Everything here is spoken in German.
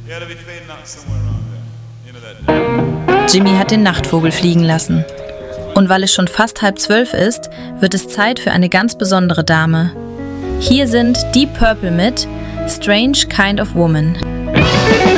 Jimmy hat den Nachtvogel fliegen lassen. Und weil es schon fast 11:30 ist, wird es Zeit für eine ganz besondere Dame. Hier sind Deep Purple mit Strange Kind of Woman.